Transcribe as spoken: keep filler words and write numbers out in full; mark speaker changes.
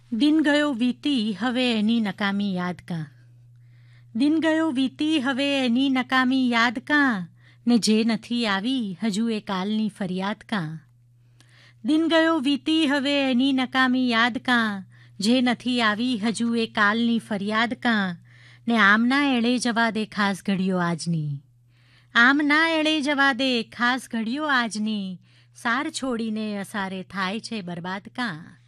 Speaker 1: દિન ગયો વીતી હવે એની નકામી યાદ કાં. દિન ગયો વીતી હવે એની નકામી યાદ કાં, ને જે નથી આવી હજુ એ કાલની ફરિયાદ કાં. દિન ગયો વીતી હવે એની નકામી યાદ કાં, જે નથી આવી હજુ એ કાલની ફરિયાદ કાં. ને આમ ના એળે જવા દે ખાસ ઘડીઓ આજની, આમ ના એળે જવા દે ખાસ ઘડીઓ આજની. સાર છોડીને અસારે થાય છે બરબાદ કાં.